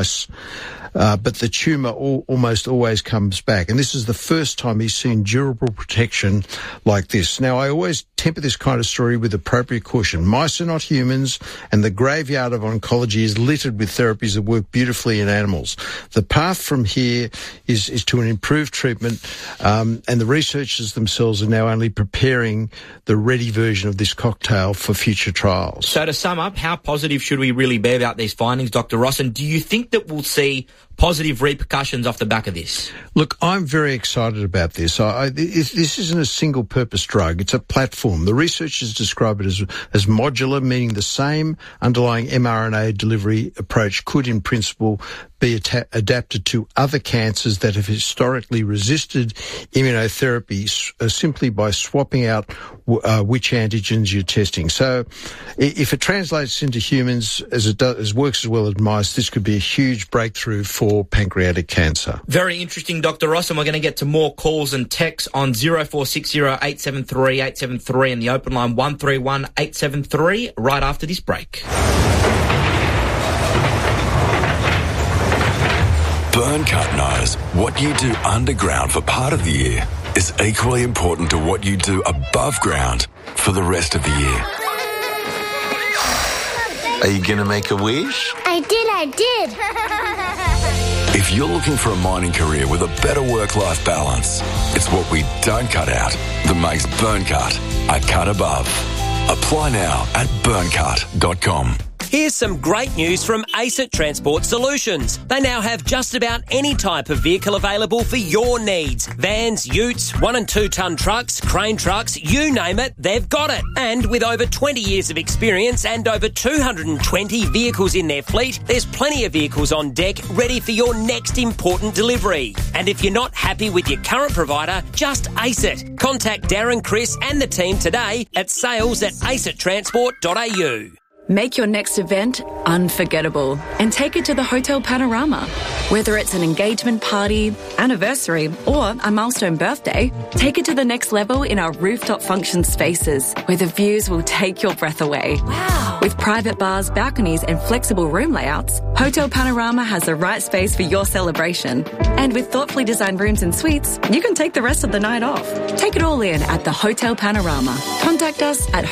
but the tumour almost always comes back. And this is the first time he's seen durable protection like this. Now, I always temper this kind of story with appropriate caution. Mice are not humans, and the graveyard of oncology is littered with therapies that work beautifully in animals. The path from here is to an improved treatment, and the researchers themselves are now only preparing the ready version of this cocktail for future trials. So to sum up, how positive should we really be about these findings, Dr. Ross? And do you think that we'll see positive repercussions off the back of this? Look, I'm very excited about this. This isn't a single-purpose drug. It's a platform. The researchers describe it as modular, meaning the same underlying mRNA delivery approach could, in principle, be adapted to other cancers that have historically resisted immunotherapy simply by swapping out which antigens you're testing. So if it translates into humans as works as well as mice, this could be a huge breakthrough for pancreatic cancer. Very interesting, Dr. Ross, and we're going to get to more calls and texts on 0460 873 873 and the open line 131 873 right after this break. Burncut knows what you do underground for part of the year is equally important to what you do above ground for the rest of the year. Are you going to make a wish? I did. If you're looking for a mining career with a better work-life balance, it's what we don't cut out that makes Burncut a cut above. Apply now at burncut.com. Here's some great news from ASIT Transport Solutions. They now have just about any type of vehicle available for your needs. Vans, utes, 1 and 2 tonne trucks, crane trucks, you name it, they've got it. And with over 20 years of experience and over 220 vehicles in their fleet, there's plenty of vehicles on deck ready for your next important delivery. And if you're not happy with your current provider, just ASIT. Contact Darren, Chris and the team today at sales@asittransport.au. Make your next event unforgettable and take it to the Hotel Panorama. Whether it's an engagement party, anniversary, or a milestone birthday, take it to the next level in our rooftop function spaces where the views will take your breath away. Wow! With private bars, balconies, and flexible room layouts, Hotel Panorama has the right space for your celebration. And with thoughtfully designed rooms and suites, you can take the rest of the night off. Take it all in at the Hotel Panorama. Contact us at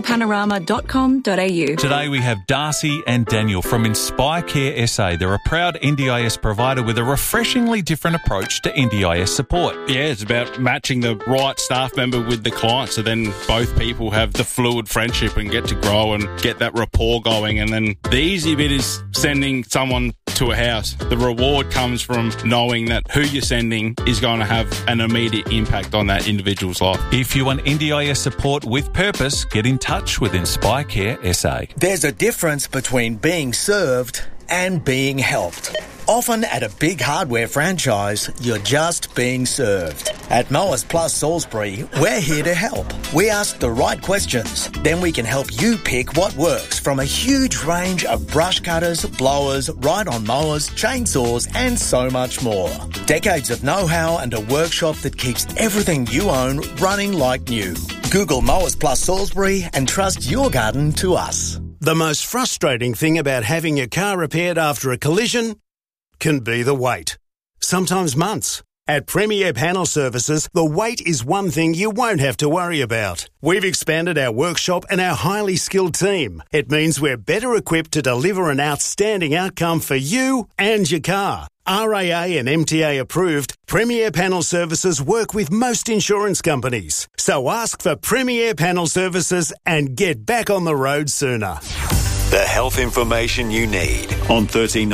hotelpanorama.com.au. Today we have Darcy and Daniel from Inspire Care SA. They're a proud NDIS provider with a refreshingly different approach to NDIS support. Yeah, it's about matching the right staff member with the client, so then both people have the fluid friendship and get to grow and get that rapport going. And then the easy bit is sending someone to a house. The reward comes from knowing that who you're sending is going to have an immediate impact on that individual's life. If you want NDIS support with purpose, get in touch with Inspire Care SA. There's a difference between being served and being helped. Often at a big hardware franchise, you're just being served. At Mowers Plus Salisbury, we're here to help. We ask the right questions, then we can help you pick what works from a huge range of brush cutters, blowers, ride-on mowers, chainsaws and so much more. Decades of know-how and a workshop that keeps everything you own running like new. Google Mowers Plus Salisbury and trust your garden to us. The most frustrating thing about having your car repaired after a collision can be the wait. Sometimes months. At Premier Panel Services, the wait is one thing you won't have to worry about. We've expanded our workshop and our highly skilled team. It means we're better equipped to deliver an outstanding outcome for you and your car. RAA and MTA approved, Premier Panel Services work with most insurance companies. So ask for Premier Panel Services and get back on the road sooner. The health information you need on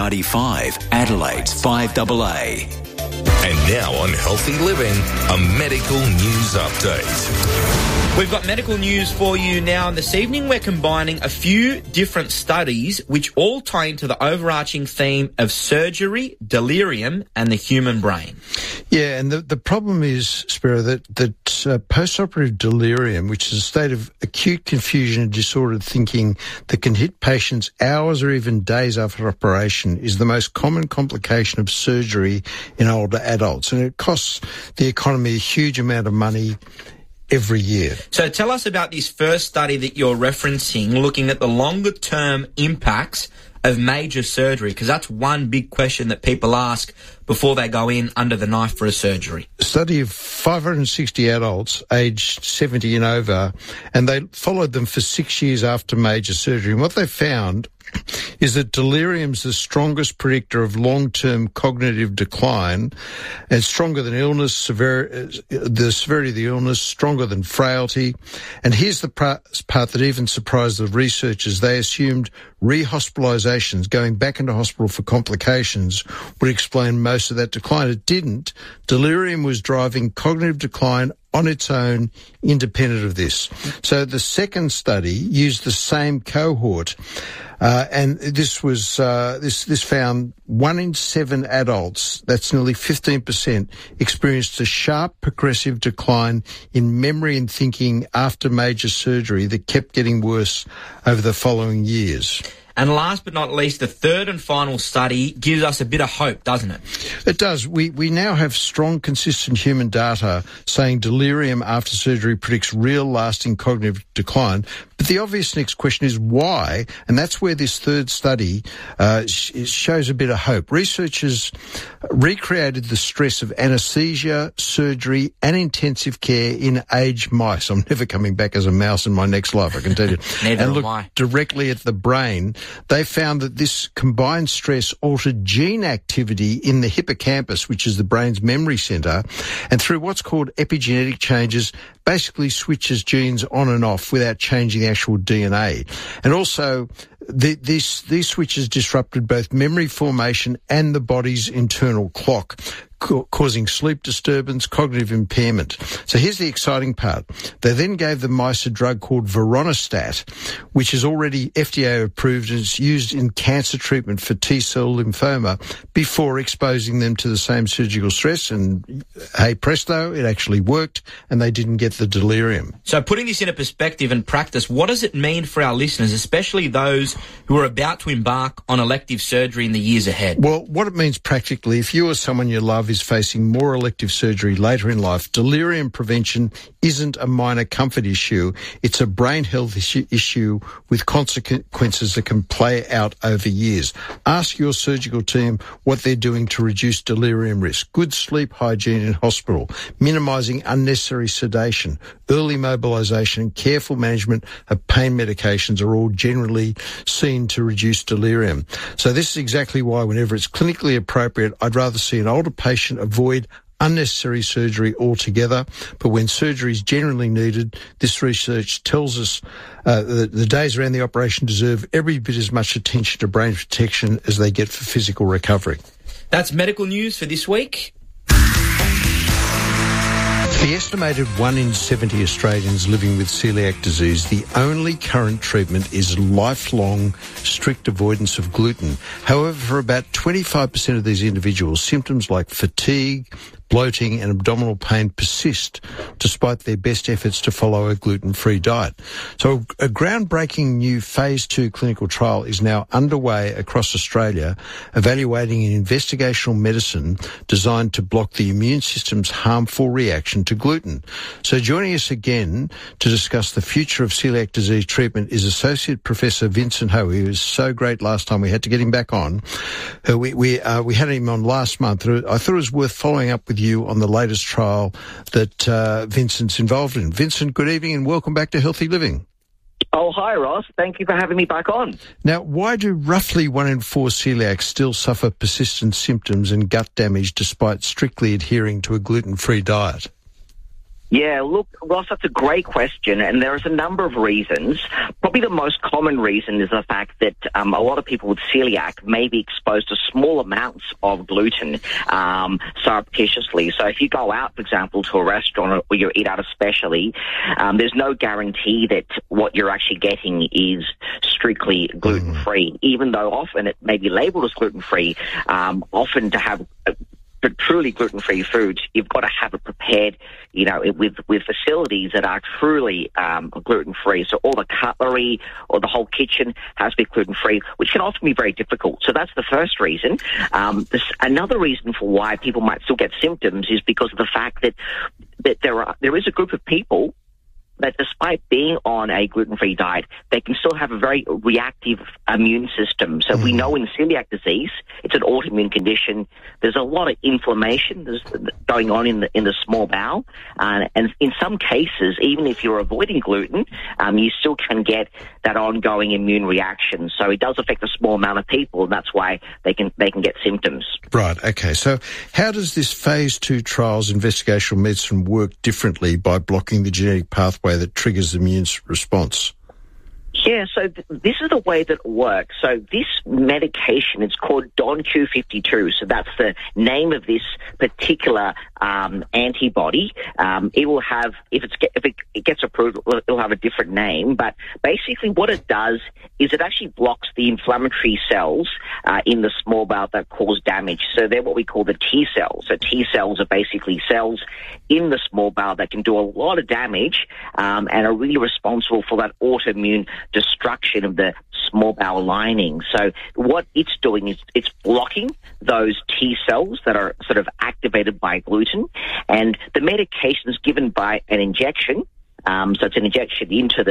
1395 Adelaide's 5AA. And now on Healthy Living, a medical news update. We've got medical news for you now, and this evening we're combining a few different studies which all tie into the overarching theme of surgery, delirium and the human brain. Yeah, and the problem is, Spiro, that post-operative delirium, which is a state of acute confusion and disordered thinking that can hit patients hours or even days after operation, is the most common complication of surgery in older adults, and it costs the economy a huge amount of money every year. So tell us about this first study that you're referencing, looking at the longer-term impacts of major surgery? Because that's one big question that people ask before they go in under the knife for a surgery. A study of 560 adults aged 70 and over, and they followed them for 6 years after major surgery. And what they found is that delirium's the strongest predictor of long-term cognitive decline, and stronger than illness, the severity of the illness, stronger than frailty. And here's the part that even surprised the researchers. They assumed rehospitalisations, going back into hospital for complications, would explain most of that decline. It didn't. Delirium was driving cognitive decline on its own, independent of this. So the second study used the same cohort, and this was this found 1 in 7 adults, that's nearly 15%, experienced a sharp progressive decline in memory and thinking after major surgery that kept getting worse over the following years. And last but not least, the third and final study gives us a bit of hope, doesn't it? It does. We now have strong, consistent human data saying delirium after surgery predicts real, lasting cognitive decline. But the obvious next question is why? And that's where this third study shows a bit of hope. Researchers recreated the stress of anaesthesia, surgery and intensive care in aged mice. I'm never coming back as a mouse in my next life, I can tell you. Neither and am I. Directly at the brain. They found that this combined stress altered gene activity in the hippocampus, which is the brain's memory centre, and through what's called epigenetic changes, basically switches genes on and off without changing the actual DNA. And also, these switches disrupted both memory formation and the body's internal clock, causing sleep disturbance, cognitive impairment. So here's the exciting part. They then gave the mice a drug called Voronostat, which is already FDA approved and is used in cancer treatment for T-cell lymphoma, before exposing them to the same surgical stress. And hey presto, it actually worked and they didn't get the delirium. So putting this into perspective and practice, what does it mean for our listeners, especially those who are about to embark on elective surgery in the years ahead? Well, what it means practically, if you or someone you love is facing more elective surgery later in life, delirium prevention isn't a minor comfort issue. It's a brain health issue with consequences that can play out over years. Ask your surgical team what they're doing to reduce delirium risk. Good sleep hygiene in hospital, minimising unnecessary sedation, early mobilisation and careful management of pain medications are all generally seen to reduce delirium. So this is exactly why whenever it's clinically appropriate, I'd rather see an older patient avoid unnecessary surgery altogether. But when surgery is generally needed, this research tells us the days around the operation deserve every bit as much attention to brain protection as they get for physical recovery. That's medical news for this week. The estimated 1 in 70 Australians living with celiac disease, the only current treatment is lifelong strict avoidance of gluten. However, for about 25% of these individuals, symptoms like fatigue, bloating and abdominal pain persist despite their best efforts to follow a gluten-free diet. So a groundbreaking new Phase 2 clinical trial is now underway across Australia, evaluating an investigational medicine designed to block the immune system's harmful reaction to gluten. So joining us again to discuss the future of celiac disease treatment is Associate Professor Vincent Ho. He was so great last time we had to get him back on. We had him on last month. I thought it was worth following up with you on the latest trial that Vincent's involved in. Vincent, good evening and welcome back to Healthy Living. Oh, hi, Ross. Thank you for having me back on. Now, why do roughly 1 in 4 celiacs still suffer persistent symptoms and gut damage despite strictly adhering to a gluten-free diet? Yeah, look, Ross, that's a great question, and there's a number of reasons. Probably the most common reason is the fact that a lot of people with celiac may be exposed to small amounts of gluten surreptitiously. So if you go out, for example, to a restaurant or you eat out especially, there's no guarantee that what you're actually getting is strictly gluten-free, even though often it may be labelled as gluten-free. Often to have but truly gluten-free foods, you've got to have it prepared, you know, with facilities that are truly gluten-free. So all the cutlery or the whole kitchen has to be gluten-free, which can often be very difficult. So that's the first reason. Another reason for why people might still get symptoms is because of the fact that there is a group of people that despite being on a gluten-free diet, they can still have a very reactive immune system. So we know in celiac disease, it's an autoimmune condition. There's a lot of inflammation going on in the small bowel, and in some cases, even if you're avoiding gluten, you still can get that ongoing immune reaction. So it does affect a small amount of people, and that's why they can get symptoms. Right. Okay. So how does this phase 2 trials investigational medicine work differently by blocking the genetic pathway that triggers the immune response? Yeah, so this is the way that it works. So this medication, it's called DonQ52. So that's the name of this particular antibody. It will have, if it gets approved, it'll have a different name. But basically what it does is it actually blocks the inflammatory cells in the small bowel that cause damage. So they're what we call the T cells. So T cells are basically cells in the small bowel that can do a lot of damage and are really responsible for that autoimmune destruction of the small bowel lining. So what it's doing is it's blocking those T cells that are sort of activated by gluten, and the medication is given by an injection. So it's an injection into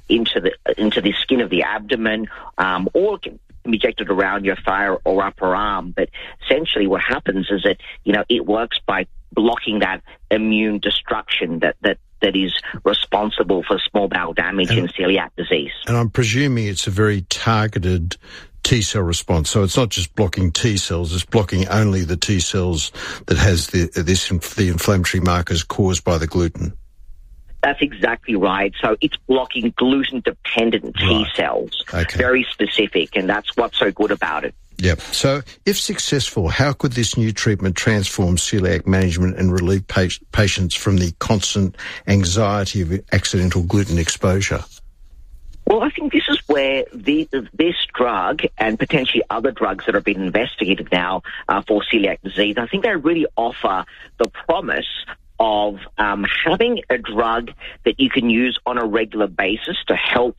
the skin of the abdomen, or it can be injected around your thigh or upper arm. But essentially, what happens is that it works by blocking that immune destruction that is responsible for small bowel damage in celiac disease. And I'm presuming it's a very targeted T cell response. So it's not just blocking T cells, it's blocking only the T cells that has the inflammatory markers caused by the gluten. That's exactly right. So it's blocking gluten-dependent T cells. Okay. Very specific, and that's what's so good about it. Yep. So if successful, how could this new treatment transform celiac management and relieve patients from the constant anxiety of accidental gluten exposure? Well, I think this is where this drug and potentially other drugs that are being investigated now for celiac disease, I think they really offer the promise of having a drug that you can use on a regular basis to help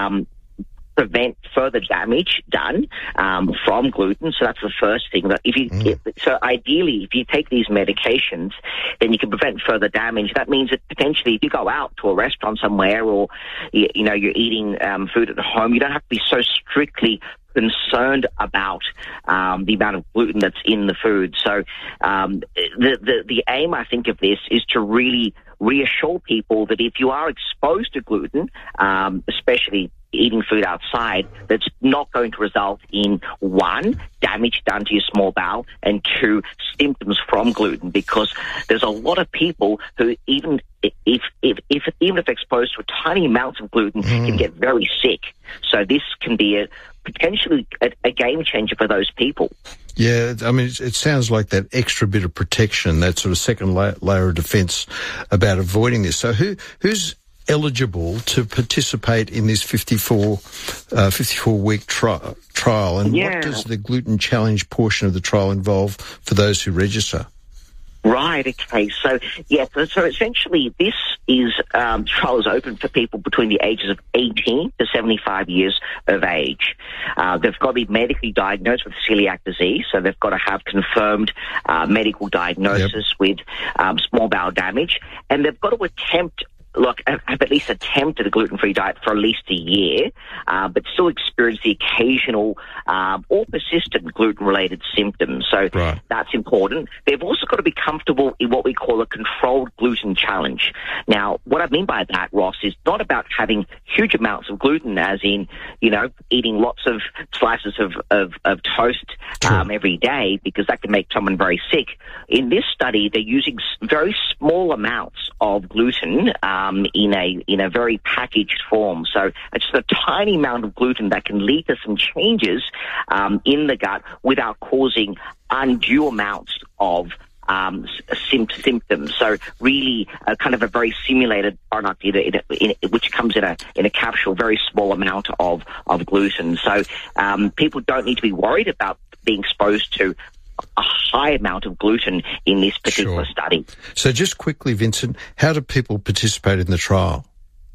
prevent further damage done from gluten. So that's the first thing. That so ideally, if you take these medications, then you can prevent further damage. That means that potentially, if you go out to a restaurant somewhere, or you're eating food at home, you don't have to be so strictly concerned about the amount of gluten that's in the food. So the aim, I think, of this is to really reassure people that if you are exposed to gluten, especially eating food outside, that's not going to result in, 1, damage done to your small bowel, and 2, symptoms from gluten, because there's a lot of people who even if exposed to tiny amounts of gluten can get very sick. So this can be potentially a game changer for those people. Yeah, I mean, it sounds like that extra bit of protection, that sort of second layer of defence about avoiding this. So who's eligible to participate in this 54-week trial, and what does the gluten challenge portion of the trial involve for those who register? Right, okay. So essentially this trial is open for people between the ages of 18 to 75 years of age. They've got to be medically diagnosed with celiac disease, so they've got to have confirmed medical diagnosis with small bowel damage, and they've got to have at least attempted a gluten-free diet for at least a year, but still experience the occasional or persistent gluten-related symptoms. So that's important. They've also got to be comfortable in what we call a controlled gluten challenge. Now, what I mean by that, Ross, is not about having huge amounts of gluten, as in, eating lots of slices of toast every day, because that can make someone very sick. In this study, they're using very small amounts of gluten in a very packaged form. So it's just a tiny amount of gluten that can lead to some changes in the gut without causing undue amounts of symptoms. So really kind of a very simulated product which comes in a capsule, very small amount of gluten. So people don't need to be worried about being exposed to a high amount of gluten in this particular study. So just quickly, Vincent, how do people participate in the trial?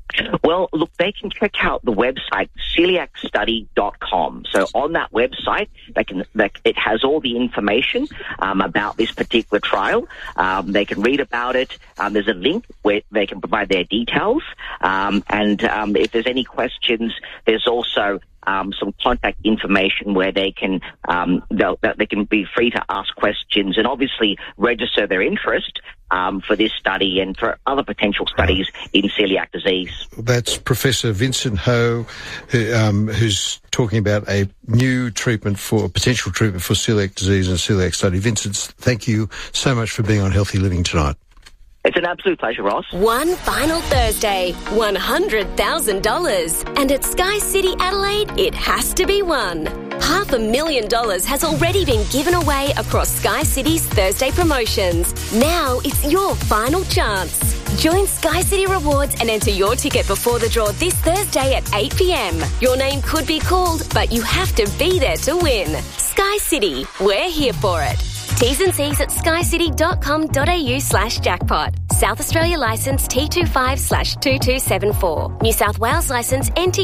Well, look, they can check out the website celiacstudy.com. So on that website, it has all the information about this particular trial. They can read about it. There's a link where they can provide their details. And if there's any questions, there's also some contact information where they can they can be free to ask questions and obviously register their interest for this study and for other potential studies in celiac disease. That's Professor Vincent Ho, who's talking about a new potential treatment for celiac disease and celiac study. Vincent, thank you so much for being on Healthy Living tonight. It's an absolute pleasure, Ross. One final Thursday, $100,000. And at Sky City Adelaide, it has to be won. $500,000 has already been given away across Sky City's Thursday promotions. Now it's your final chance. Join Sky City Rewards and enter your ticket before the draw this Thursday at 8 p.m. Your name could be called, but you have to be there to win. Sky City, we're here for it. T's and C's at skycity.com.au/jackpot. South Australia licence T25/2274. New South Wales licence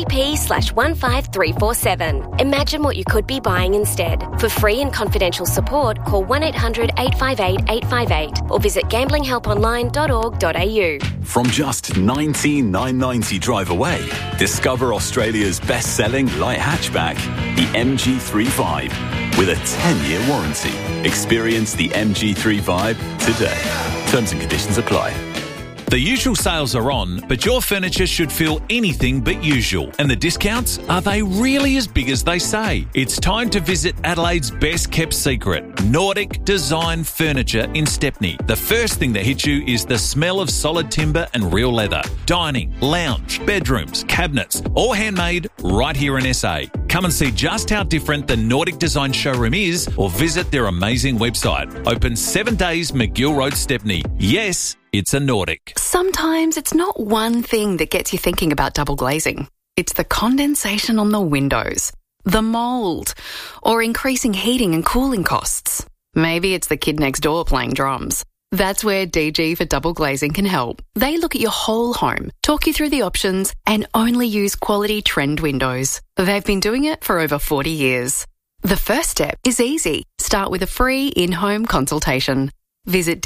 NTP/15347. Imagine what you could be buying instead. For free and confidential support, call 1-800-858-858 or visit gamblinghelponline.org.au. From just $19,990 drive away, discover Australia's best-selling light hatchback, the MG3 with a 10-year warranty. Experience the MG3 Vibe today. Terms and conditions apply. The usual sales are on, but your furniture should feel anything but usual. And the discounts, are they really as big as they say? It's time to visit Adelaide's best kept secret, Nordic Design Furniture in Stepney. The first thing that hits you is the smell of solid timber and real leather. Dining, lounge, bedrooms, cabinets, all handmade right here in SA. Come and see just how different the Nordic Design showroom is or visit their amazing website. Open 7 days, McGill Road, Stepney. Yes, it's a Nordic. Sometimes it's not one thing that gets you thinking about double glazing. It's the condensation on the windows, the mould, or increasing heating and cooling costs. Maybe it's the kid next door playing drums. That's where DG for Double Glazing can help. They look at your whole home, talk you through the options, and only use quality trend windows. They've been doing it for over 40 years. The first step is easy. Start with a free in-home consultation. Visit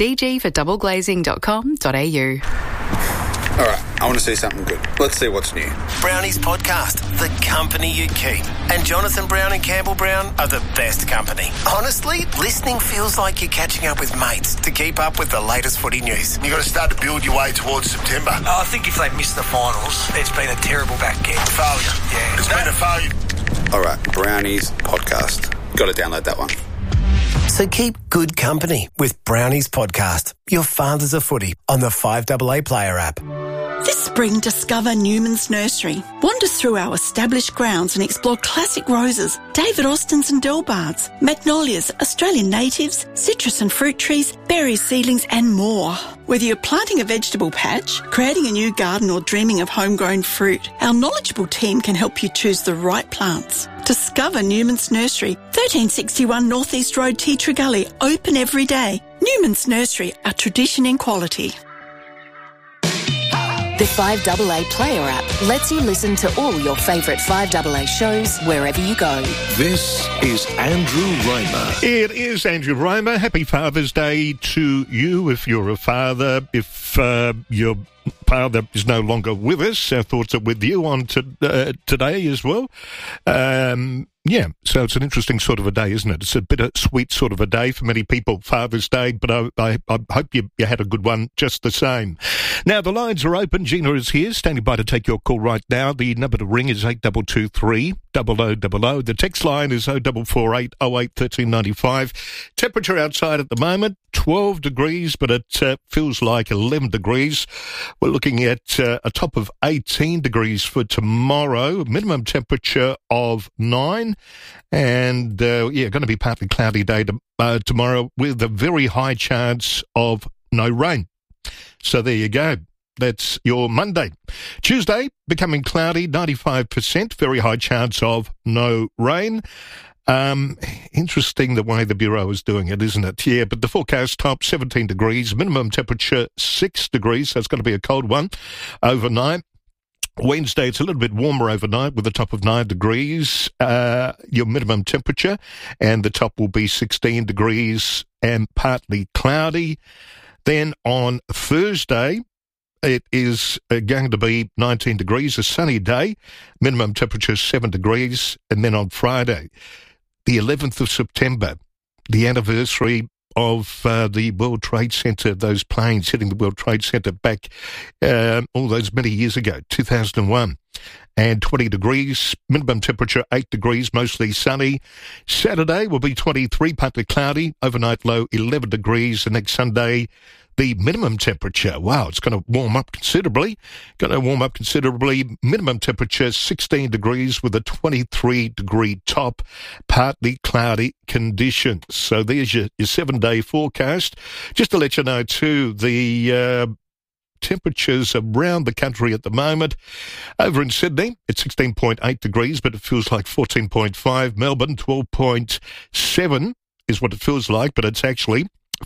dgfordoubleglazing.com.au. All right, I want to see something good. Let's see what's new. Brownie's podcast, The Company You Keep. And Jonathan Brown and Campbell Brown are the best company. Honestly, listening feels like you're catching up with mates to keep up with the latest footy news. You've got to start to build your way towards September. I think if they miss the finals, it's been a terrible back end. Failure. Yeah. It's been a failure. All right, Brownie's podcast. Got to download that one. So keep good company with Brownie's podcast, Your Father's a Footy, on the 5AA Player app. This spring, discover Newman's Nursery. Wander through our established grounds and explore classic roses, David Austins and Delbards, magnolias, Australian natives, citrus and fruit trees, berry seedlings and more. Whether you're planting a vegetable patch, creating a new garden or dreaming of homegrown fruit, our knowledgeable team can help you choose the right plants. Discover Newman's Nursery, 1361 North East Road, Tea Tree Gully, open every day. Newman's Nursery, a tradition in quality. The 5AA Player app lets you listen to all your favourite 5AA shows wherever you go. This is Andrew Raymer. It is Andrew Raymer. Happy Father's Day to you if you're a father. If your father is no longer with us, our thoughts are with you on today as well. Yeah, so it's an interesting sort of a day, isn't it? It's a bittersweet sort of a day for many people, Father's Day, but I hope you had a good one just the same. Now, the lines are open. Gina is here, standing by to take your call right now. The number to ring is 8223 0000. The text line is 0448 08 1395. Temperature outside at the moment, 12 degrees, but it feels like 11 degrees. We're looking at a top of 18 degrees for tomorrow, minimum temperature of 9. And, going to be partly cloudy day tomorrow with a very high chance of no rain. So there you go. That's your Monday. Tuesday, becoming cloudy, 95%, very high chance of no rain. Interesting the way the Bureau is doing it, isn't it? Yeah, but the forecast top 17 degrees, minimum temperature 6 degrees, so it's going to be a cold one overnight. Wednesday, it's a little bit warmer overnight with a top of 9 degrees, your minimum temperature, and the top will be 16 degrees and partly cloudy. Then on Thursday, it is going to be 19 degrees, a sunny day, minimum temperature 7 degrees. And then on Friday, the 11th of September, the anniversary of the World Trade Center, those planes hitting the World Trade Center back all those many years ago, 2001. And 20 degrees, minimum temperature 8 degrees, mostly sunny. Saturday will be 23, partly cloudy, overnight low 11 degrees. And next Sunday, the minimum temperature, wow, it's going to warm up considerably. Minimum temperature 16 degrees with a 23-degree top, partly cloudy conditions. So there's your 7-day forecast. Just to let you know, too, the temperatures around the country at the moment. Over in Sydney, it's 16.8 degrees, but it feels like 14.5. Melbourne, 12.7 is what it feels like, but it's actually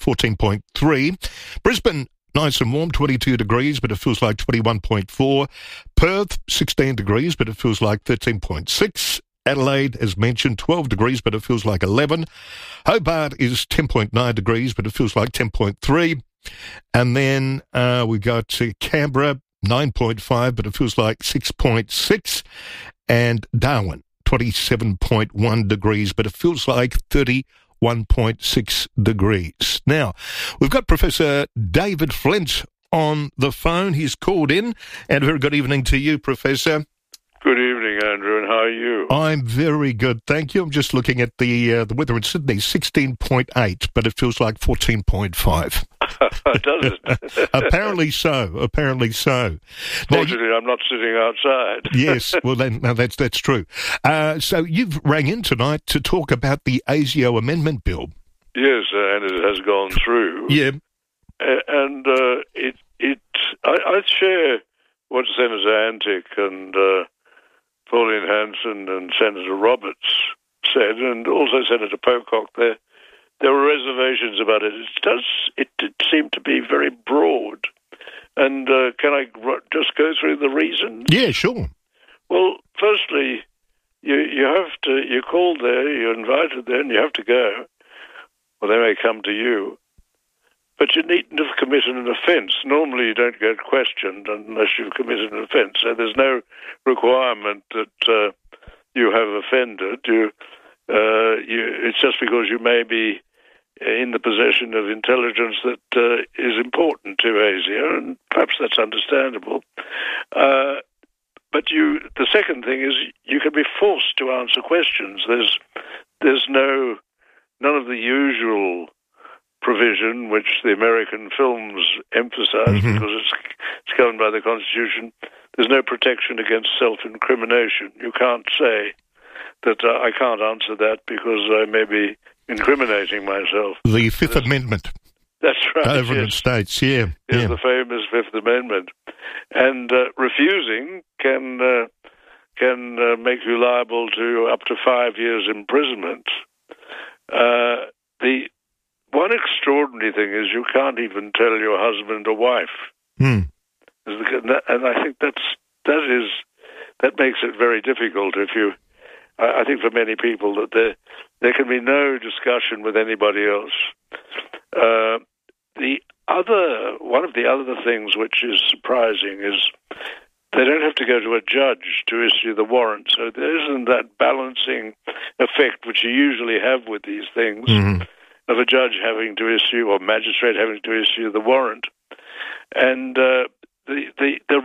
14.3. Brisbane, nice and warm, 22 degrees, but it feels like 21.4. Perth, 16 degrees, but it feels like 13.6. Adelaide, as mentioned, 12 degrees, but it feels like 11. Hobart is 10.9 degrees, but it feels like 10.3. And then we go to Canberra, 9.5, but it feels like 6.6. And Darwin, 27.1 degrees, but it feels like 31.6 degrees. Now, we've got Professor David Flint on the phone. He's called in. And a very good evening to you, Professor. Good evening, Andrew, and how are you? I'm very good, thank you. I'm just looking at the weather in Sydney, 16.8, but it feels like 14.5. Does it? Apparently so. Fortunately, I'm not sitting outside. Yes, well, then, no, that's true. So you've rang in tonight to talk about the ASIO Amendment Bill. Yes, and it has gone through. Yeah. And I share what Senator Antic and Pauline Hanson and Senator Roberts said, and also Senator Pocock. There were reservations about it. It seemed to be very broad. And can I just go through the reasons? Yeah, sure. Well, firstly, you're called there, you're invited there, and you have to go. Well, they may come to you. But you needn't have committed an offence. Normally you don't get questioned unless you've committed an offence. So there's no requirement that you have offended. It's just because you may be in the possession of intelligence that is important to ASIO, and perhaps that's understandable. But the second thing is you can be forced to answer questions. There's none of the usual provision which the American films emphasize because it's governed by the Constitution. There's no protection against self-incrimination. You can't say that I can't answer that because I may be incriminating myself. The Fifth Amendment. That's right. Over in the States, yeah. Is the famous Fifth Amendment. And refusing can make you liable to up to 5 years imprisonment. The one extraordinary thing is you can't even tell your husband or wife. And I think that makes it very difficult I think for many people that there can be no discussion with anybody else. One of the other things which is surprising is they don't have to go to a judge to issue the warrant. So there isn't that balancing effect which you usually have with these things. Of a judge having to issue, or magistrate having to issue the warrant, and the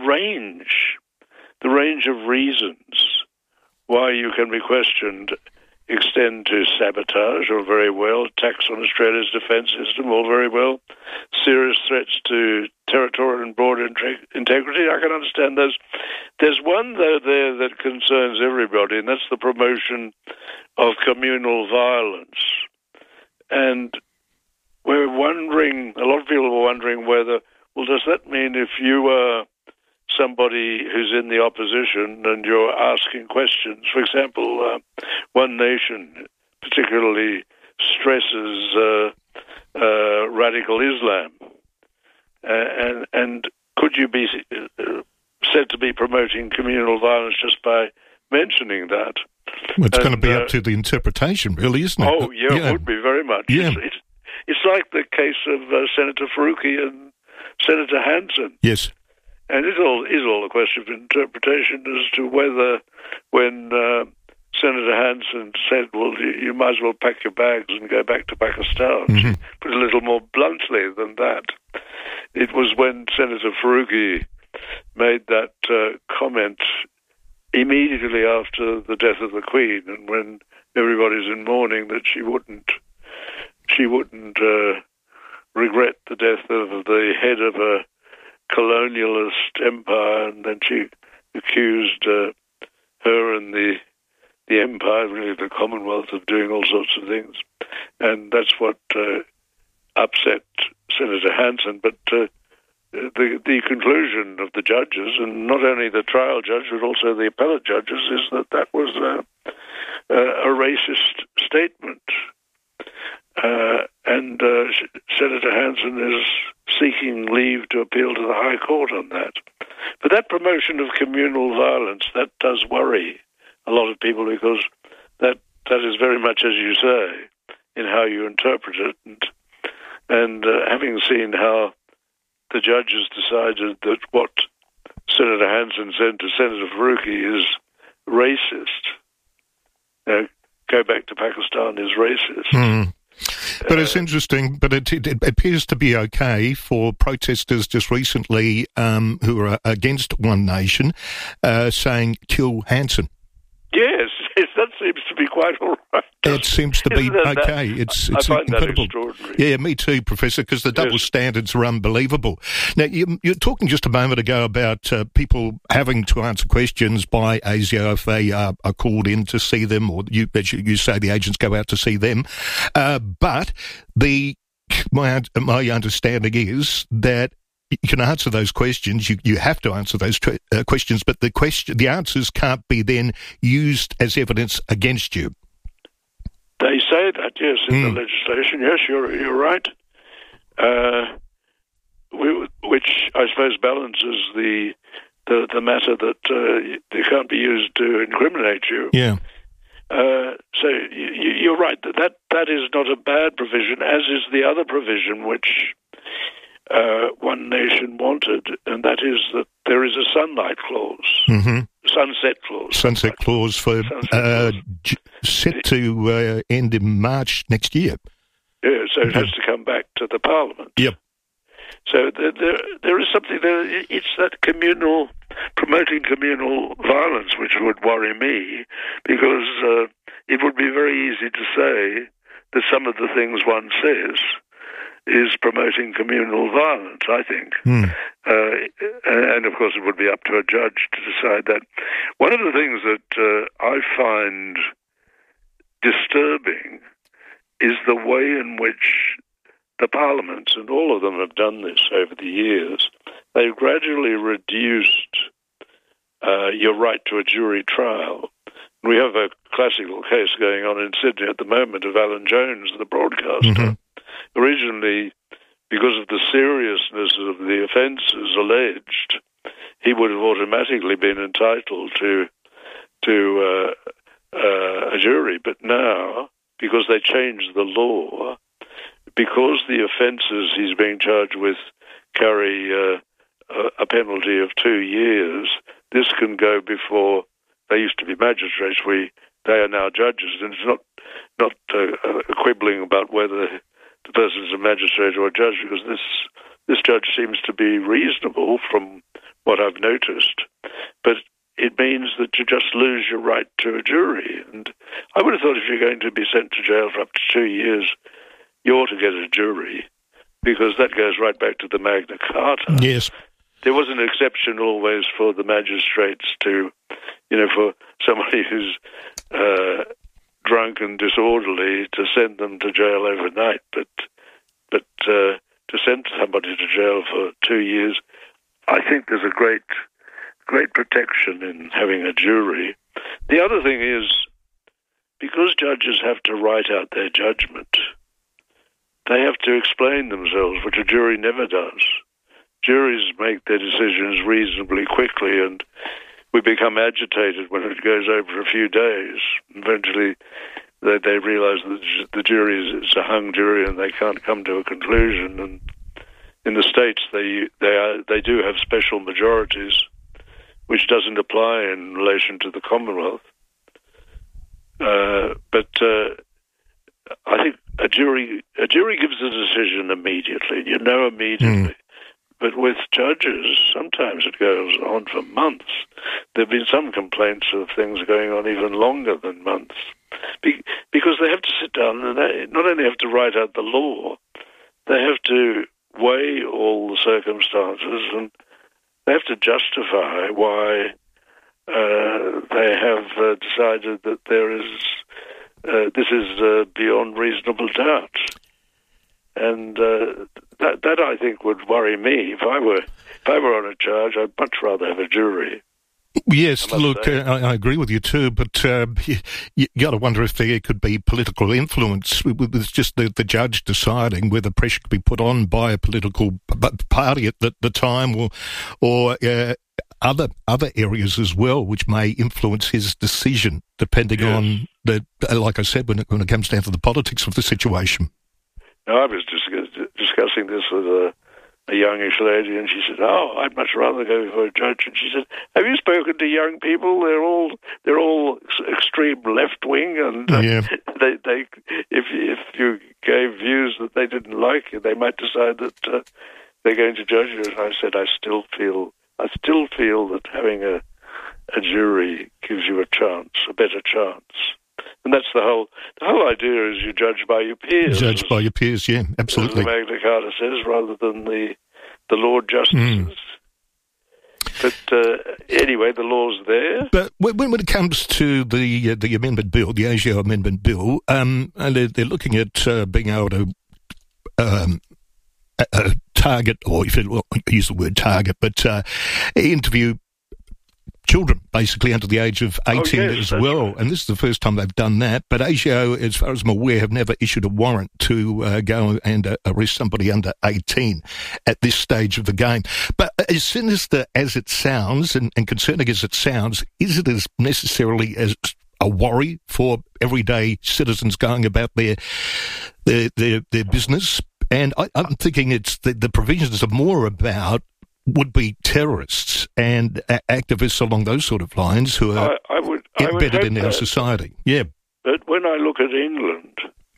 range of reasons why you can be questioned extend to sabotage, all very well, attacks on Australia's defence system, all very well, serious threats to territorial and border integrity. I can understand those. There's one though there that concerns everybody, and that's the promotion of communal violence. And we're wondering, a lot of people are wondering whether, well, does that mean if you are somebody who's in the opposition and you're asking questions, for example, One Nation particularly stresses radical Islam, and could you be said to be be promoting communal violence just by mentioning that. Well, it's going to be up to the interpretation, really, isn't it? Oh, yeah, it would be very much. Yeah. It's like the case of Senator Faruqi and Senator Hanson. Yes. And it all is all a question of interpretation as to whether, when Senator Hanson said, well, you might as well pack your bags and go back to Pakistan, she put it a little more bluntly than that. It was when Senator Faruqi made that comment immediately after the death of the Queen, and when everybody's in mourning, that she wouldn't regret the death of the head of a colonialist empire, and then she accused her and the empire, really the Commonwealth, of doing all sorts of things, and that's what upset Senator Hanson. But the conclusion of the judges, and not only the trial judge but also the appellate judges, is that was a racist statement. And Senator Hanson is seeking leave to appeal to the High Court on that. But that promotion of communal violence, that does worry a lot of people, because that is very much, as you say, in how you interpret it. And having seen how the judges decided that what Senator Hanson said to Senator Faruqi is racist, go back to Pakistan is racist. But it's interesting, but it appears to be okay for protesters just recently who are against One Nation saying, kill Hanson. Yes, that seems to be quite all right. It seems to be okay. It's I find incredible. That extraordinary. Yeah, me too, Professor, because the double standards are unbelievable. Now, you're talking just a moment ago about people having to answer questions by ASIO if they are called in to see them, or you say the agents go out to see them. But my understanding is that you can answer those questions. You have to answer those questions, but the answers can't be then used as evidence against you. They say that, yes, in the legislation. Yes, you're right. Which I suppose balances the matter that they can't be used to incriminate you. Yeah. So you're right. That is not a bad provision, as is the other provision which One Nation wanted, and that is that there is a sunlight clause, sunset clause. Sunset clause for set to end in March next year. Yeah, so it has to come back to the Parliament. Yep. So there is something there. It's that promoting communal violence which would worry me, because it would be very easy to say that some of the things one says is promoting communal violence, I think. And of course it would be up to a judge to decide that. One of the things that I find disturbing is the way in which the parliaments, and all of them have done this over the years, they've gradually reduced your right to a jury trial. We have a classical case going on in Sydney at the moment of Alan Jones, the broadcaster. Originally, because of the seriousness of the offences alleged, he would have automatically been entitled to a jury. But now, because they changed the law, because the offences he's being charged with carry a penalty of 2 years, this can go before. They used to be magistrates. They are now judges, and it's not quibbling about whether the person is a magistrate or a judge, because this judge seems to be reasonable from what I've noticed. But it means that you just lose your right to a jury. And I would have thought if you're going to be sent to jail for up to 2 years, you ought to get a jury, because that goes right back to the Magna Carta. Yes. There was an exception always for the magistrates to, for somebody who's drunk and disorderly, to send them to jail overnight. But to send somebody to jail for 2 years, I think there's a great protection in having a jury. The other thing is, because judges have to write out their judgment, they have to explain themselves, which a jury never does. juries make their decisions reasonably quickly, and we become agitated when it goes over a few days. Eventually, they realise that the jury is a hung jury and they can't come to a conclusion. And in the States, they do have special majorities, which doesn't apply in relation to the Commonwealth. But I think a jury gives a decision immediately. You know immediately. But with judges, sometimes it goes on for months. There have been some complaints of things going on even longer than months. Because they have to sit down and they not only have to write out the law, they have to weigh all the circumstances and they have to justify why they have decided that this is beyond reasonable doubt. And that I think would worry me. If I were on a charge, I'd much rather have a jury. Yes, look, I agree with you too, but you got to wonder if there could be political influence with just the judge deciding whether pressure could be put on by a political party at the time, or other areas as well, which may influence his decision, depending on like I said, when it comes down to the politics of the situation. Now, I was discussing this with a youngish lady, and she said, "Oh, I'd much rather go for a judge." And she said, "Have you spoken to young people? They're all extreme left wing, and they if you gave views that they didn't like, they might decide that they're going to judge you." And I said, I still feel that having a jury gives you a better chance. And that's the whole idea is you judge by your peers. Judge by your peers, yeah, absolutely. As the Magna Carta says, rather than the Lord Justices. But anyway, the law's there. But when it comes to the amendment bill, the ASIO amendment bill, and they're looking at being able to target, or if you use the word target, but interview children, basically under the age of 18 as well. Right. And this is the first time they've done that. But ASIO, as far as I'm aware, have never issued a warrant to go and arrest somebody under 18 at this stage of the game. But as sinister as it sounds and concerning as it sounds, is it as necessarily as a worry for everyday citizens going about their business? And I'm thinking it's the provisions are more about would-be terrorists and activists along those sort of lines who are embedded in our society. Yeah. But when I look at England,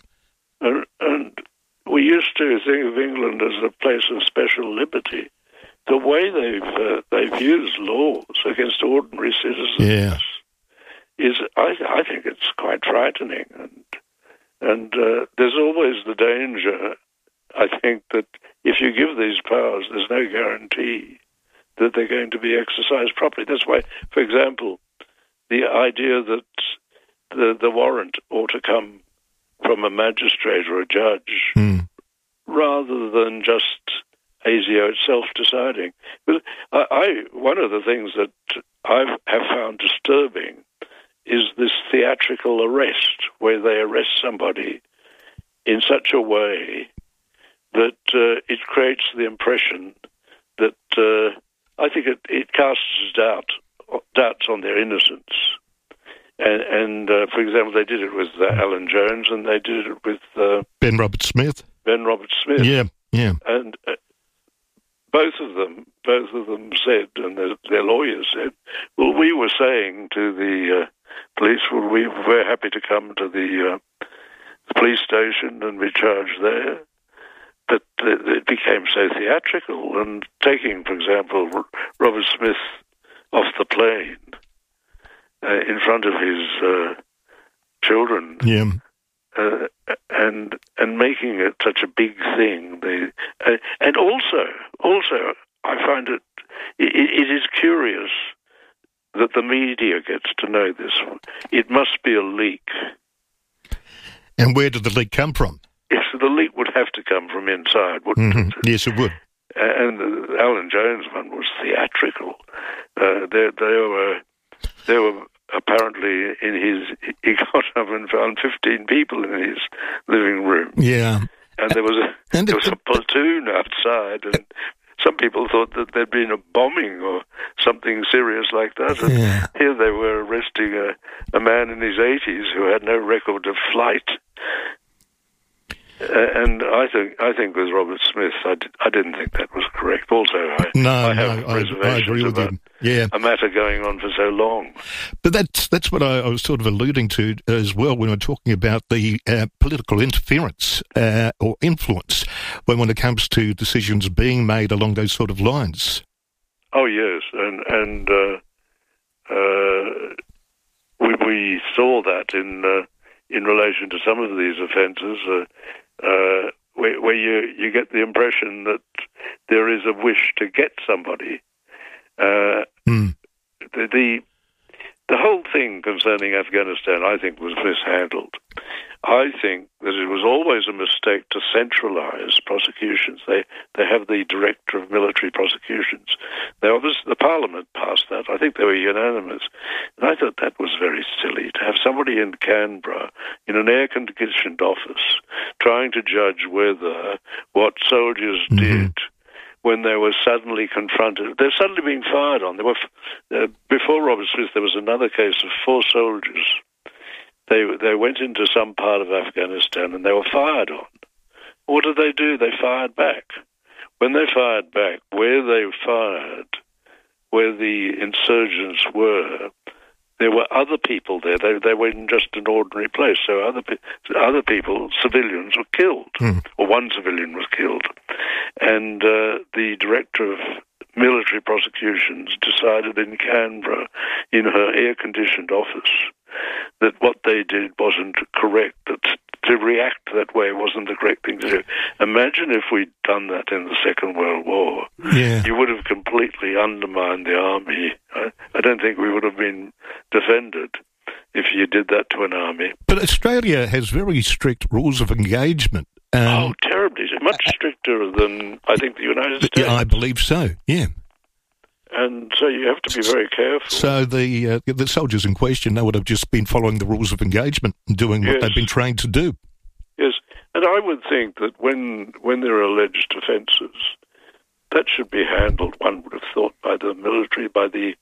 and we used to think of England as a place of special liberty, the way they've used laws against ordinary citizens is, I think it's quite frightening. And there's always the danger, I think, that if you give these powers, there's no guarantee that they're going to be exercised properly. That's why, for example, the idea that the warrant ought to come from a magistrate or a judge rather than just ASIO itself deciding. But one of the things that I have found disturbing is this theatrical arrest, where they arrest somebody in such a way that it creates the impression that I think it casts doubts on their innocence. And for example, they did it with Alan Jones, and they did it with Ben Roberts-Smith. Yeah. And both of them said, and their lawyers said, well, we were saying to the police, well, we're happy to come to the police station and be charged there. But it became so theatrical, and taking, for example, Robert Smith off the plane in front of his children, and making it such a big thing. And also, I find it is curious that the media gets to know this. It must be a leak. And where did the leak come from? Yes, the leak would have to come from inside, wouldn't it? Yes, it would. And the Alan Jones one was theatrical. There were apparently he got up and found 15 people in his living room. Yeah. And there was a platoon outside, and some people thought that there'd been a bombing or something serious like that. And here they were arresting a man in his 80s who had no record of flight. And I think with Robert Smith, I didn't think that was correct. Also, I have reservations I agree with about you. Yeah, a matter going on for so long. But that's what I was sort of alluding to as well when we're talking about the political interference or influence when it comes to decisions being made along those sort of lines. Oh yes, and we saw that in relation to some of these offences. Where you get the impression that there is a wish to get somebody. The whole thing concerning Afghanistan, I think, was mishandled. I think that it was always a mistake to centralise prosecutions. They have the Director of Military Prosecutions. The Parliament passed that. I think they were unanimous. And I thought that was very silly, to have somebody in Canberra in an air-conditioned office trying to judge whether what soldiers did when they were suddenly confronted. They're suddenly being fired on. They were before Robert Smith, there was another case of 4 soldiers. They went into some part of Afghanistan and they were fired on. What did they do? They fired back. When they fired back, where they fired, where the insurgents were, there were other people there. They were in just an ordinary place. So other people, civilians, were killed, or one civilian was killed. And the Director of Military Prosecutions decided in Canberra, in her air-conditioned office, that what they did wasn't correct, that to react that way wasn't the correct thing to do. Imagine if we'd done that in the Second World War. Yeah. You would have completely undermined the army. I don't think we would have been defended if you did that to an army. But Australia has very strict rules of engagement. Terribly. Much stricter than, I think, the United States. Yeah, I believe so, yeah. And so you have to be very careful. So the soldiers in question, they would have just been following the rules of engagement and doing what they've been trained to do. Yes, and I would think that when there are alleged offences, that should be handled, one would have thought, by the military, by the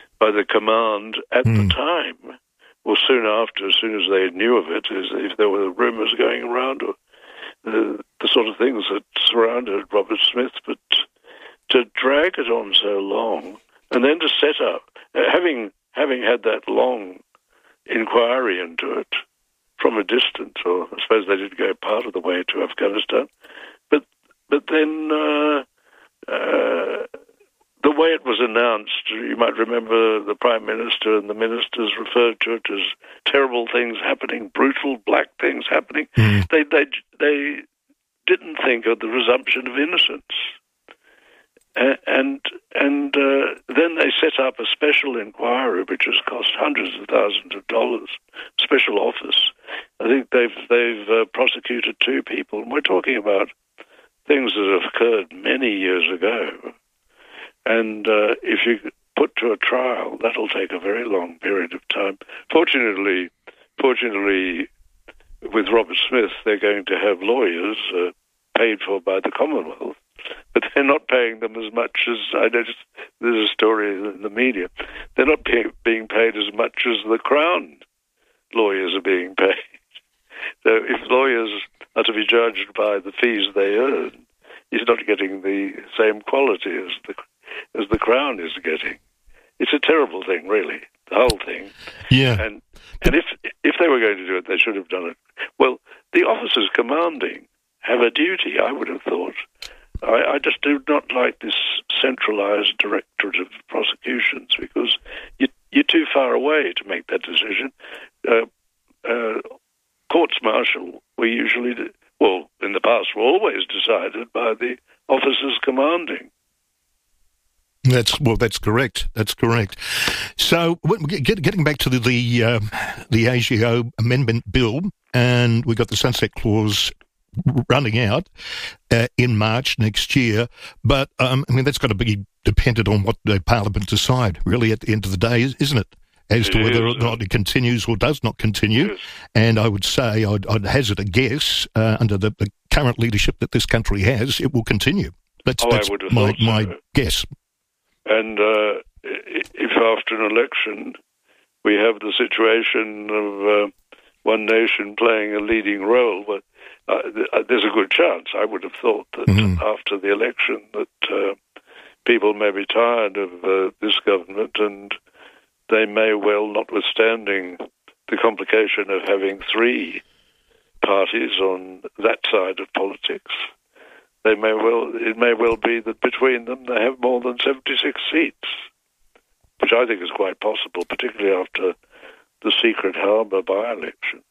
command at the time, or soon after, as soon as they knew of it, if there were rumours going around, or the sort of things that surrounded Robert Smith, but to drag it on so long, and then to set up, having had that long inquiry into it from a distance, or I suppose they did go part of the way to Afghanistan, but then the way it was announced, you might remember the Prime Minister and the ministers referred to it as terrible things happening, brutal black things happening. They didn't think of the resumption of innocence. And then they set up a special inquiry, which has cost hundreds of thousands of dollars. Special office. I think they've prosecuted 2 people, and we're talking about things that have occurred many years ago. And if you put to a trial, that'll take a very long period of time. Fortunately, with Robert Smith, they're going to have lawyers paid for by the Commonwealth. But they're not paying them as much as, I noticed there's a story in the media, they're not being paid as much as the Crown lawyers are being paid. So if lawyers are to be judged by the fees they earn, he's not getting the same quality as the Crown is getting. It's a terrible thing, really, the whole thing. Yeah. And if they were going to do it, they should have done it. Well, the officers commanding have a duty, I would have thought. I just do not like this centralised Directorate of Prosecutions, because you're too far away to make that decision. Courts-martial were usually, in the past, were always decided by the officers commanding. That's correct. That's correct. So, getting back to the ASIO Amendment Bill, and we got the sunset clause running out in March next year, but that's got to be dependent on what the Parliament decide, really, at the end of the day, isn't it? As to whether or not it continues or does not continue. Yes. And I would say, I'd hazard a guess, under the current leadership that this country has, it will continue. That's I would have thought my so. guess. And if after an election we have the situation of one nation playing a leading role, but there's a good chance, I would have thought, that after the election that people may be tired of this government, and they may well, notwithstanding the complication of having three parties on that side of politics, it may well be that between them they have more than 76 seats, which I think is quite possible, particularly after the Secret Harbour by-election,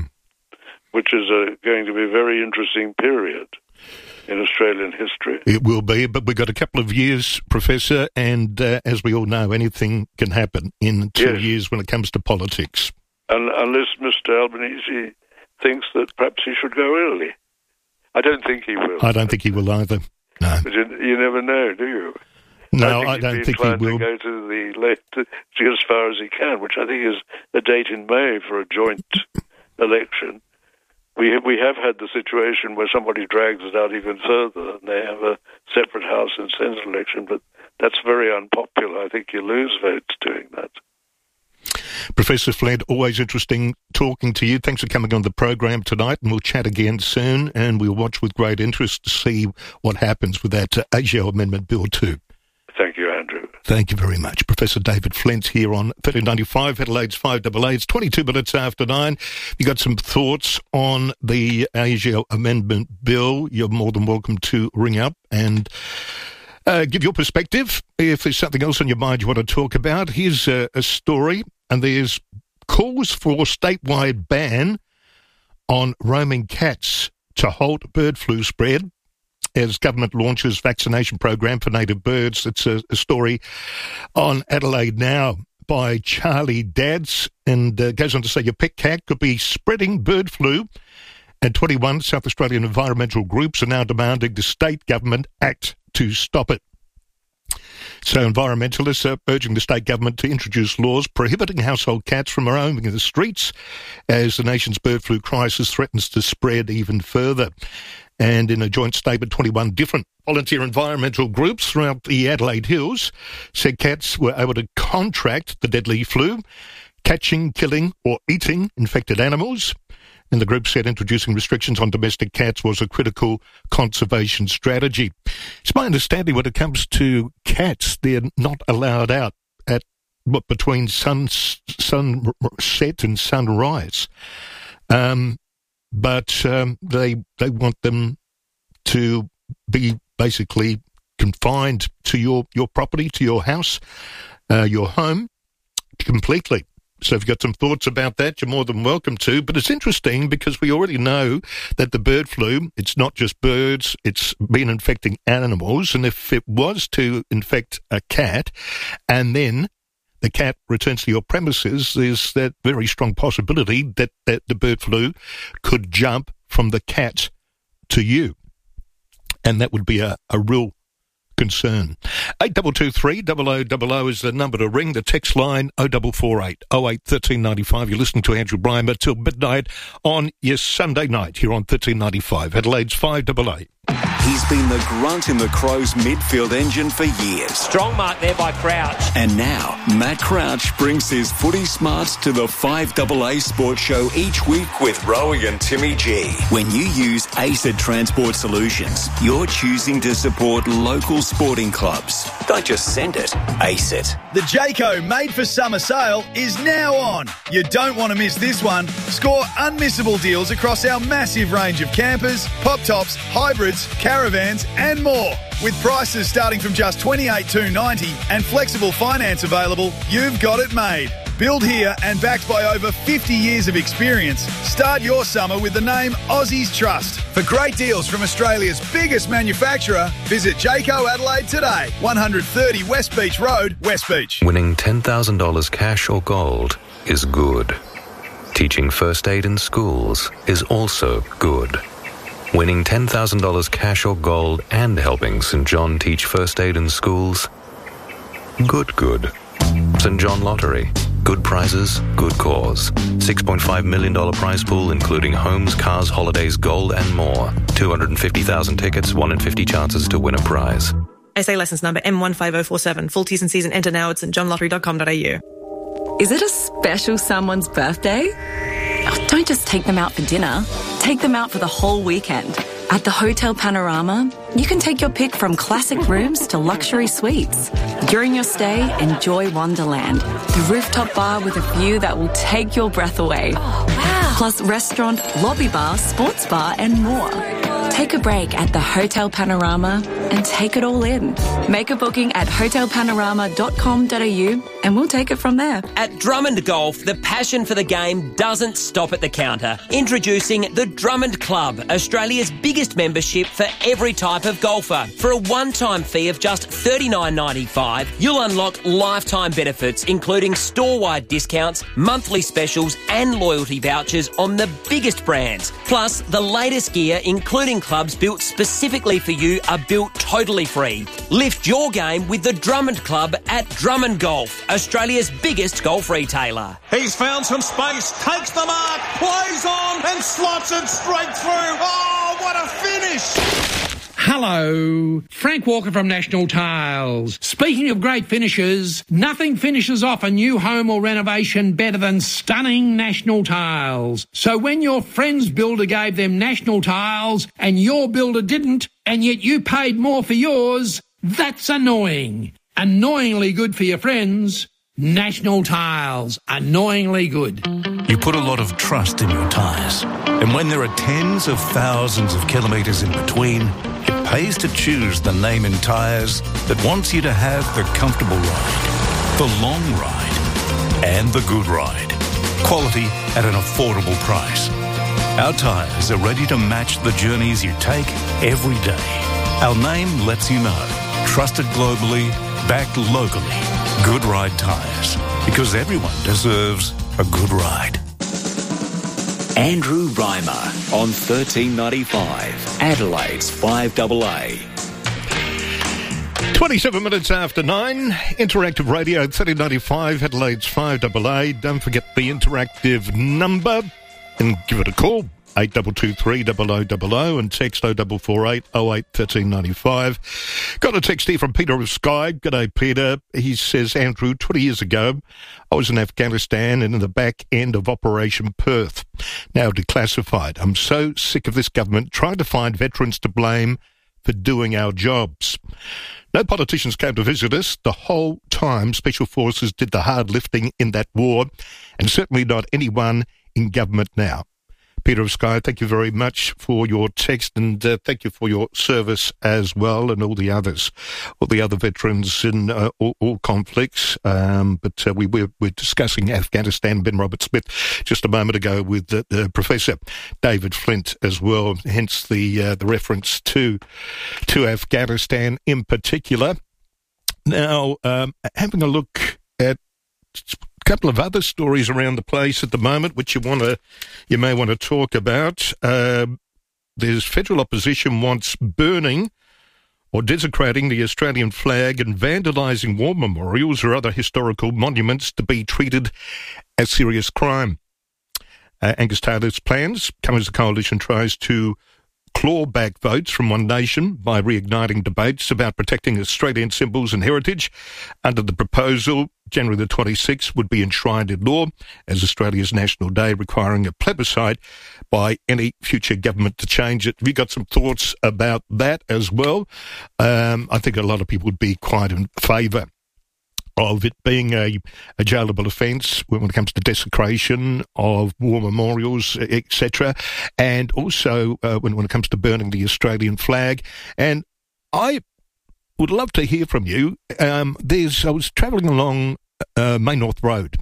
which is going to be a very interesting period in Australian history. It will be, but we've got a couple of years, Professor, and as we all know, anything can happen in 2 years when it comes to politics. Unless Mr Albanese thinks that perhaps he should go early. I don't think he will. I don't think he will either, no. But you never know, do you? No, I don't think he will. To go to the late, as far as he can, which I think is a date in May for a joint election. We have had the situation where somebody drags it out even further, and they have a separate House and Senate election, but that's very unpopular. I think you lose votes doing that. Professor Flint, always interesting talking to you. Thanks for coming on the program tonight, and we'll chat again soon, and we'll watch with great interest to see what happens with that ASIO Amendment Bill 2. Thank you, Andrew. Thank you very much. Professor David Flint here on 1395, Adelaide's 5AA. It's 22 minutes after 9. You got some thoughts on the ASIO Amendment Bill, you're more than welcome to ring up and give your perspective. If there's something else on your mind you want to talk about, here's a story, and there's calls for statewide ban on roaming cats to halt bird flu spread as government launches vaccination program for native birds. It's a story on Adelaide Now by Charlie Dads, and goes on to say your pet cat could be spreading bird flu, and 21 South Australian environmental groups are now demanding the state government act to stop it. So environmentalists are urging the state government to introduce laws prohibiting household cats from roaming in the streets as the nation's bird flu crisis threatens to spread even further. And in a joint statement, 21 different volunteer environmental groups throughout the Adelaide Hills said cats were able to contract the deadly flu, catching, killing or eating infected animals. And the group said introducing restrictions on domestic cats was a critical conservation strategy. It's my understanding when it comes to cats, they're not allowed out at between sunset and sunrise. But they want them to be basically confined to your property, to your house, your home, completely. So if you've got some thoughts about that, you're more than welcome to. But it's interesting because we already know that the bird flu, it's not just birds, it's been infecting animals. And if it was to infect a cat and then the cat returns to your premises, there's that very strong possibility that the bird flu could jump from the cat to you. And that would be a real concern. 8223 0000 is the number to ring. The text line 0448 08 1395. You're listening to Andrew Brymer till midnight on your Sunday night here on 1395. Adelaide's 5AA. He's been the grunt in the Crows midfield engine for years. Strong mark there by Crouch. And now, Matt Crouch brings his footy smarts to the 5AA Sports Show each week with Rowie and Timmy G. When you use ACID Transport Solutions, you're choosing to support local sporting clubs. Don't just send it, ACID. The Jayco Made for Summer sale is now on. You don't want to miss this one. Score unmissable deals across our massive range of campers, pop-tops, hybrids, caravans and more. With prices starting from just $28,290 and flexible finance available, you've got it made. Built here and backed by over 50 years of experience, start your summer with the name Aussies Trust. For great deals from Australia's biggest manufacturer, visit Jayco Adelaide today, 130 West Beach Road, West Beach. Winning $10,000 cash or gold is good. Teaching first aid in schools is also good. Winning $10,000 cash or gold and helping St. John teach first aid in schools? Good. St. John Lottery. Good. Good prizes, good cause. $6.5 million prize pool, including homes, cars, holidays, gold, and more. 250,000 tickets, 1 in 50 chances to win a prize. SA licence number M15047. Full T's and C's and enter now at stjohnlottery.com.au. Is it a special someone's birthday? Oh, don't just take them out for dinner. Take them out for the whole weekend. At the Hotel Panorama, you can take your pick from classic rooms to luxury suites. During your stay, enjoy Wonderland, the rooftop bar with a view that will take your breath away. Oh, wow. Plus restaurant, lobby bar, sports bar and more. Take a break at the Hotel Panorama and take it all in. Make a booking at hotelpanorama.com.au and we'll take it from there. At Drummond Golf, the passion for the game doesn't stop at the counter. Introducing the Drummond Club, Australia's biggest membership for every type of golfer. For a one-time fee of just $39.95, you'll unlock lifetime benefits, including store-wide discounts, monthly specials and loyalty vouchers on the biggest brands. Plus, the latest gear, including clubs built specifically for you, are built totally free. Lift your game with the Drummond Club at Drummond Golf, Australia's biggest golf retailer. He's found some space, takes the mark, plays on and slots it straight through. Oh, what a finish! Hello, Frank Walker from National Tiles. Speaking of great finishes, nothing finishes off a new home or renovation better than stunning National Tiles. So when your friend's builder gave them National Tiles and your builder didn't, and yet you paid more for yours, that's annoying. Annoyingly good for your friends. National Tiles. Annoyingly good. You put a lot of trust in your tyres. And when there are tens of thousands of kilometres in between, it pays to choose the name in tyres that wants you to have the comfortable ride, the long ride, and the good ride. Quality at an affordable price. Our tyres are ready to match the journeys you take every day. Our name lets you know. Trusted globally, backed locally. Good Ride Tyres. Because everyone deserves a good ride. Andrew Reimer on 1395, Adelaide's 5AA. 27 minutes after 9, Interactive Radio 1395, Adelaide's 5AA. Don't forget the interactive number and give it a call. 8223 0000 and text 0448 08 1395. Got a text here from Peter of Skye. G'day, Peter. He says, Andrew, 20 years ago, I was in Afghanistan and in the back end of Operation Perth, now declassified. I'm so sick of this government trying to find veterans to blame for doing our jobs. No politicians came to visit us. The whole time, Special Forces did the hard lifting in that war, and certainly not anyone in government now. Peter of Skye, thank you very much for your text, and thank you for your service as well, and all the others, all the other veterans in all conflicts. But we're discussing Afghanistan, Ben Roberts-Smith, just a moment ago with Professor David Flint as well, hence the reference to Afghanistan in particular. Now, having a look at a couple of other stories around the place at the moment, which you may want to talk about. There's federal opposition wants burning or desecrating the Australian flag and vandalising war memorials or other historical monuments to be treated as serious crime. Angus Taylor's plans come as the coalition tries to claw back votes from One Nation by reigniting debates about protecting Australian symbols and heritage. Under the proposal, January the 26th would be enshrined in law as Australia's National Day, requiring a plebiscite by any future government to change it. Have you got some thoughts about that as well? I think a lot of people would be quite in favour of it being a jailable offence when it comes to desecration of war memorials, etc., and also when it comes to burning the Australian flag. And I would love to hear from you. I was travelling along May North Road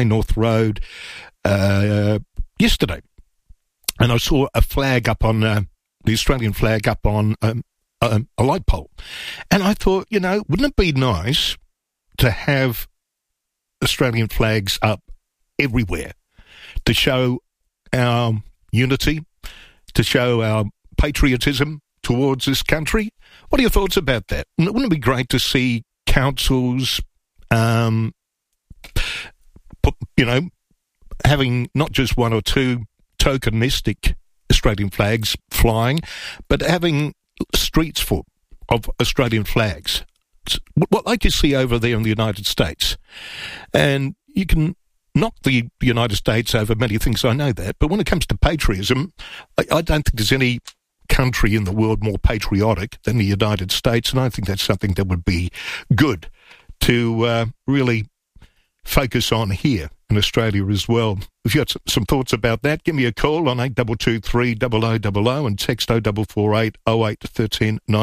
yesterday, and I saw a flag up on the Australian flag up on a light pole, and I thought, wouldn't it be nice to have Australian flags up everywhere to show our unity, to show our patriotism towards this country? What are your thoughts about that? Wouldn't it be great to see councils, having not just one or two tokenistic Australian flags flying, but having streets full of Australian flags. It's what like you see over there in the United States. And you can knock the United States over many things, I know that, but when it comes to patriotism, I don't think there's any country in the world more patriotic than the United States, and I think that's something that would be good to really focus on here in Australia as well. If you've got some thoughts about that, give me a call on 8223 0000 and text 0448 08 13 9.